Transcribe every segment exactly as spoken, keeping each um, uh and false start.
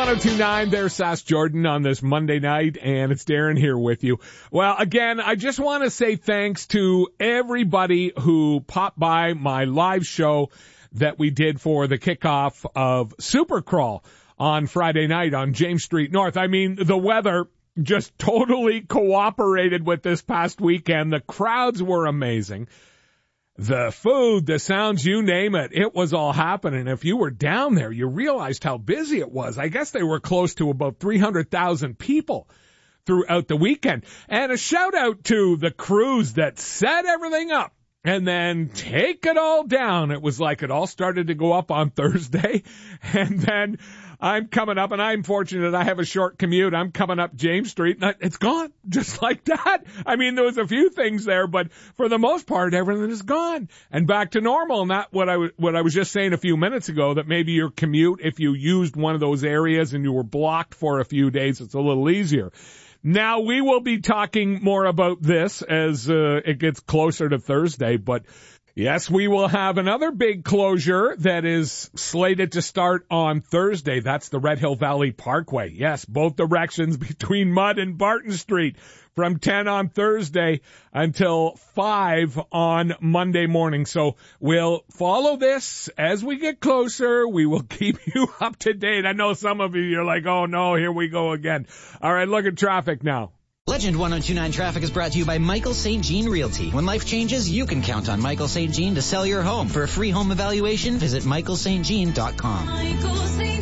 one oh two point nine, there's Sass Jordan on this Monday night, and it's Darren here with you. Well, again, I just want to say thanks to everybody who popped by my live show that we did for the kickoff of Supercrawl on Friday night on James Street North. I mean, the weather just totally cooperated with this past weekend. The crowds were amazing. The food, the sounds, you name it, it was all happening. If you were down there, you realized how busy it was. I guess they were close to about three hundred thousand people throughout the weekend. And a shout out to the crews that set everything up and then take it all down. It was like it all started to go up on Thursday. And then I'm coming up, and I'm fortunate I have a short commute. I'm coming up James Street, and it's gone just like that. I mean, there was a few things there, but for the most part, everything is gone and back to normal. And that what I was what I was just saying a few minutes ago, that maybe your commute, if you used one of those areas and you were blocked for a few days, it's a little easier. Now, we will be talking more about this as uh, it gets closer to Thursday, but yes, we will have another big closure that is slated to start on Thursday. That's the Red Hill Valley Parkway. Yes, both directions between Mudd and Barton Street from ten on Thursday until five on Monday morning. So we'll follow this as we get closer. We will keep you up to date. I know some of you are like, oh no, here we go again. All right, look at traffic now. Legend one oh two point nine Traffic is brought to you by Michael Saint Jean Realty. When life changes, you can count on Michael Saint Jean to sell your home. For a free home evaluation, visit michael saint jean dot com. Michael Saint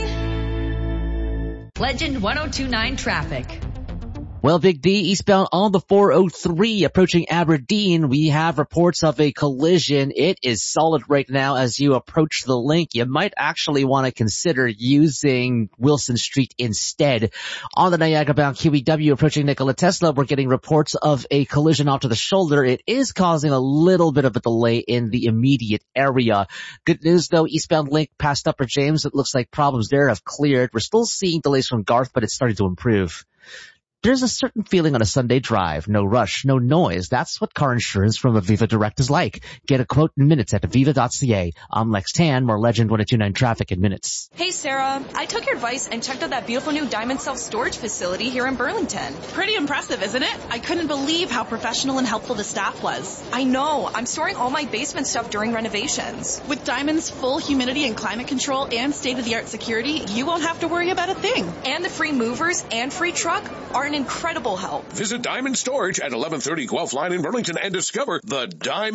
Jean. Legend one oh two point nine Traffic. Well, Big D, eastbound on the four oh three approaching Aberdeen, we have reports of a collision. It is solid right now as you approach the link. You might actually want to consider using Wilson Street instead. On the Niagara-bound Q E W approaching Nikola Tesla, we're getting reports of a collision off to the shoulder. It is causing a little bit of a delay in the immediate area. Good news, though, eastbound link past Upper James, it looks like problems there have cleared. We're still seeing delays from Garth, but it's starting to improve. There's a certain feeling on a Sunday drive. No rush, no noise. That's what car insurance from Aviva Direct is like. Get a quote in minutes at aviva dot c a. I'm Lex Tan, more Legend one oh two point nine Traffic in minutes. Hey, Sarah. I took your advice and checked out that beautiful new Diamond self-storage facility here in Burlington. Pretty impressive, isn't it? I couldn't believe how professional and helpful the staff was. I know. I'm storing all my basement stuff during renovations. With Diamond's full humidity and climate control and state-of-the-art security, you won't have to worry about a thing. And the free movers and free truck are an incredible help. Visit Diamond Storage at eleven thirty Guelph Line in Burlington and discover the Diamond